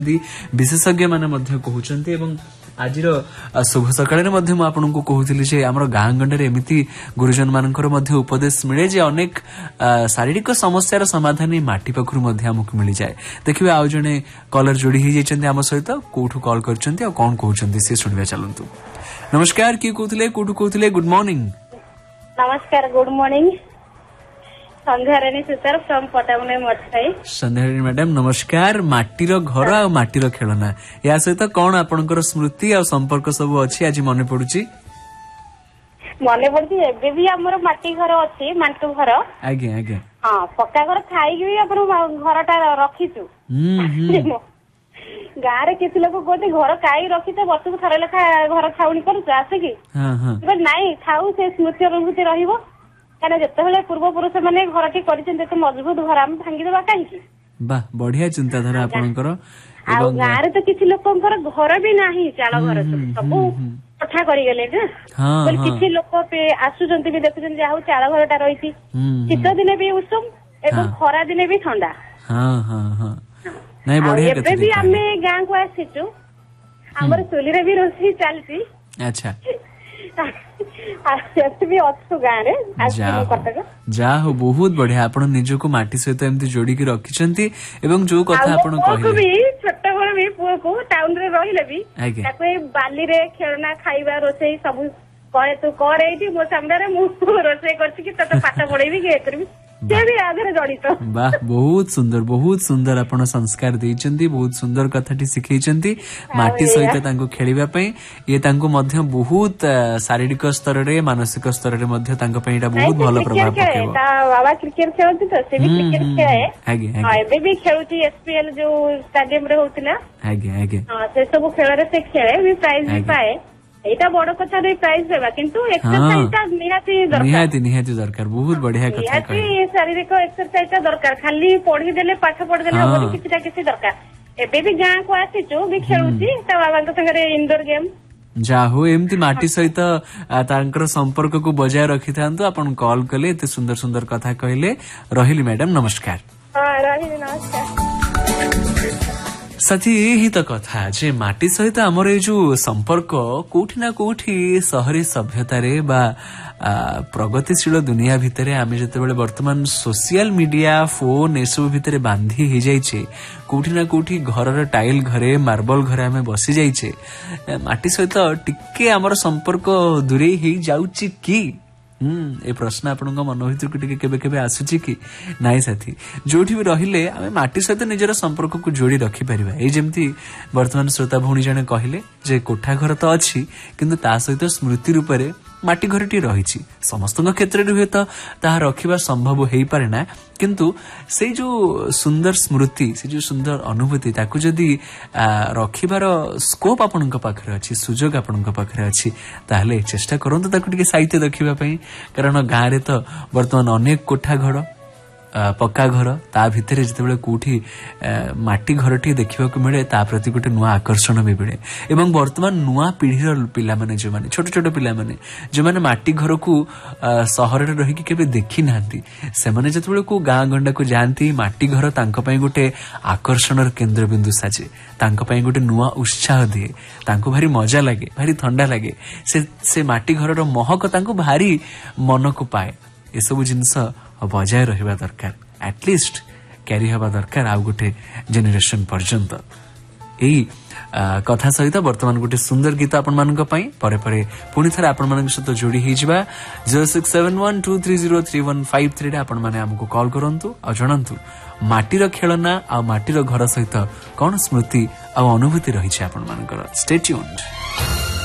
विशेषज्ञ माने मध्य कहउचंती एवं आजिर शुभ सकाळे मध्य म आपनको कहउथिली जे हमर गां गंडरे एमिति गुरुजन मानकर मध्य उपदेश मिले जे अनेक शारीरिक समस्यार समाधान माटी पखरु मध्य हमकु मिली जाय। देखिबे आ जने कॉलर जोडी हि जेचंती हम सहित कोठु कॉल करचंती आ कोन कहउचंती से सुनबे चलंतु। नमस्कार की कहउथिले कोठु कहउथिले गुड मॉर्निंग। नमस्कार good morning Sandhyarani Sutar from पटामुने मछाई। Sandhyarani madam नमस्कार। माटीर घर आ माटीर खेलना या सहित कोन आपनकर स्मृति आ संपर्क सब अछि आज मने पडुची? मने पडुची एबे भी हमर माटी घर अछि मांटू घर। आगे आगे हां पक्का घर खाई भी अपन घरटा रखिछु। गाँ रे किसी लोग कहते घर काई रखी तो वर्ष को थरे लेखा घर छाउनी करू आसे कि नाई थाउ से स्मृति अनुभूति रहिबो काना जतबेले पूर्व पुरुष माने घरटी करिसेन ते मजबूत घर हम भांगी देबा काईकी। वाह बढ़िया चिंताधारा आपनकर। आ गाँ रे तो किसी लोकंकर घर भी नाही चाळ घर सब कोठा करि गेले ना बोल किछि लोक पे आसुजंती भी देखुजन जे आउ चाळ घरटा रहिसी शीत दिने भी उषम एवं खरा दिने भी ठंडा। हां हां हां नहीं बढ़िया कथि। एबे भी हमें गाँ को आसीचु हमर चुली रे भी रोसी चलती। अच्छा भी अच्छु गाँ रे जा हो बहुत बढ़िया आपण निज को माटी सहित एमती जोड़ी की रखिछंती एवं जो कथा आपण कहले भी छोट बड़ भी पुओ को टाउन रे रहिले भी ताको बाली रे खेलना खाइबा रोसई सब करे तू करे एठी मो सामने रे मु रोसई करछि कि तते पाठ पढेबी के करबी से भी आधरे जड़ित। वाह बहुत सुंदर आपण संस्कार देइचंती बहुत सुंदर कथाटी सिखैचंती माटी सहित तांको खेलिबा पई ये तांको मध्य बहुत शारीरिक स्तर रे मानसिक स्तर रे मध्य तांको पई एटा बहुत भलो प्रभाव पकेबो। ता बाबा क्रिकेट खेलती तो से भी क्रिकेट खेले आगे हां एबे भी खेलुची एसपीएल जो स्टेडियम रे होतिला आगे आगे हां से सब खेल रे से खेले भी प्राइज भी पाए एटा बड़ कथा रे प्राइज देबा किंतु एक्सरसाइज निहाती दरकार बहुत बढ़िया कथा कहै शारीरिक एक्सरसाइज दरकार खाली पढी देले पाठ पढी देले होबो किछटा किछि दरकार। एबे भी गाँ को आसीचो भी खेलुची ता बाबा संगे इंडोर गेम जा हो एमती माटी सहित तांकर संपर्क को बजाय रखि थांतो। आपण कॉल कले एते सुंदर सुंदर कथा कहले रहिली मैडम नमस्कार। हां रहिली नमस्कार। साथी यही तो कथा जे माटी सहित आमर ये जो संपर्क कोठी ना कोठी शहरी सभ्यतारे बा प्रगतिशील दुनिया भितरे आमे जतेबेले वर्तमान सोशल मीडिया फोन एसबु भितरे बांधी ही जाइछे कोठी ना कोठी घरर टाइल घरे मार्बल घरे आमे बसी जाइछे माटी सहित टिके आमर संपर्क दूरे ही जाउची की ए प्रश्न आपन मन भीतर को केबे केबे आसुची कि नाई साथी जोठी भी रहिले आमे माटी सहित निजर संपर्क को जोड़ी रखि परिबा। ए जेमती वर्तमान श्रोता भौणी जने कहिले जे कोठा घर तो अछि किंतु ता सहित स्मृति रूप रे माटी घरटी रहिछि समस्त क्षेत्र रे तो ता रखिबा संभव हेई पारे ना किंतु से जो सुंदर स्मृति से जो सुंदर अनुभूति ताकू जदी रखिबार स्कोप आपनक पाखरे अछि सुजोग आपनक पाखरे अछि ताहले चेष्टा करंतु ताकू टिके साहित्य रखिबा पई कारण गाँ रे तो वर्तमान अनेक कोठा घर पक्का घर ता भितरे जतेबेले कोठी माटी घरटी देखिबाकू मिले ता प्रति गोटे नुआ आकर्षण भी मिले एवं वर्तमान नुआ पीढ़ीर पिला माने जो माने छोट छोट पिला माने जो माने माटी घर को शहर रे रही कि केबे देखि नांती से माने जतेबेले को गाँ गंडा को जानती माटी घर तांको पई गोटे आकर्षणर केंद्र बिंदु साजे तांको पई गोटे नुआ उत्साह दिए तांको भारी मजा लागे भारी ठंडा लागे से माटी घरर महक तांको भारी मन को पाए ए सब जिंस बजाय रहिबा दरकार एटलिस्ट कैरी हवा दरकार आ गोटे जेनेरेशन पर्यंत। एई कथा सहित वर्तमान गोटे सुंदर गीत आपण मानक पई परे परे पुनी थरे आपण मानक सहित जोड़ी ही जिबा 0671230315 रे आपण माने हमको कॉल करंतु आ जणंतु माटीर खेलना आ माटीर घर सहित कोन स्मृति आ अनुभूति रही छै आपण मानकर। Stay tuned.